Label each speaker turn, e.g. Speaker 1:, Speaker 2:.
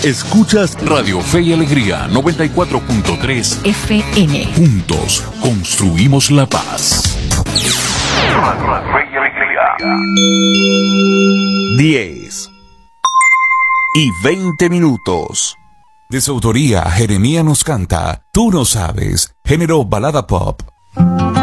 Speaker 1: Escuchas Radio Fe y Alegría 94.3
Speaker 2: FM.
Speaker 1: Juntos construimos la paz. Radio Fe y Alegría. 10:20. De su autoría, Jeremías nos canta Tú no sabes, género balada pop.